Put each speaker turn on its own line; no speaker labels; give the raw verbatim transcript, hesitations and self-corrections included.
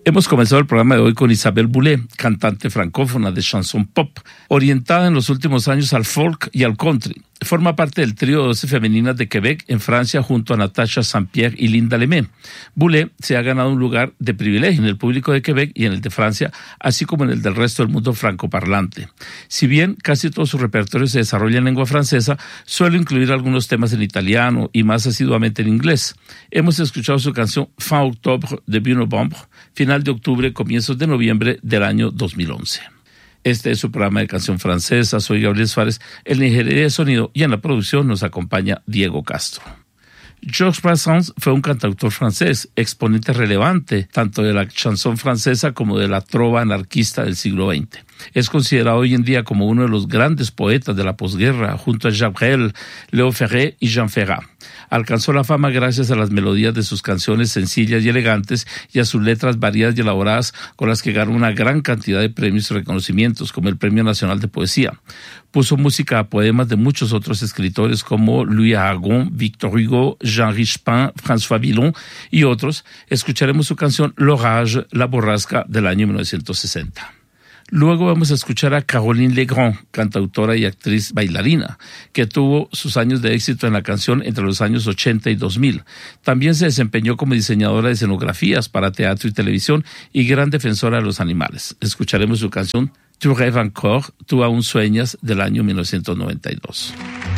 Hemos comenzado el programa de hoy con Isabelle Boulay, cantante francófona de chanson pop, orientada en los últimos años al folk y al country. Forma parte del trío doce femeninas de Quebec en Francia junto a Natacha Saint-Pierre y Linda Lemay. Boulay se ha ganado un lugar de privilegio en el público de Quebec y en el de Francia, así como en el del resto del mundo francoparlante. Si bien casi todo su repertorio se desarrolla en lengua francesa, suele incluir algunos temas en italiano y más asiduamente en inglés. Hemos escuchado su canción Fin Octobre, début Novembre, final de octubre, comienzos de noviembre del año dos mil once. Este es su programa de canción francesa. Soy Gabriel Suárez, en la ingeniería de sonido, y en la producción nos acompaña Diego Castro. Georges Brassens fue un cantautor francés, exponente relevante tanto de la chanson francesa como de la trova anarquista del siglo veinte. Es considerado hoy en día como uno de los grandes poetas de la posguerra, junto a Jacques Brel, Léo Ferré y Jean Ferrat. Alcanzó la fama gracias a las melodías de sus canciones sencillas y elegantes y a sus letras variadas y elaboradas, con las que ganó una gran cantidad de premios y reconocimientos, como el Premio Nacional de Poesía. Puso música a poemas de muchos otros escritores como Louis Aragon, Victor Hugo, Jean Richepin, François Villon y otros. Escucharemos su canción L'Orage, La Borrasca, del año mil novecientos sesenta. Luego vamos a escuchar a Caroline Legrand, cantautora y actriz bailarina, que tuvo sus años de éxito en la canción entre los años ochenta y dos mil. También se desempeñó como diseñadora de escenografías para teatro y televisión y gran defensora de los animales. Escucharemos su canción Tu rêves encore, Tú aún sueñas, del año mil novecientos noventa y dos.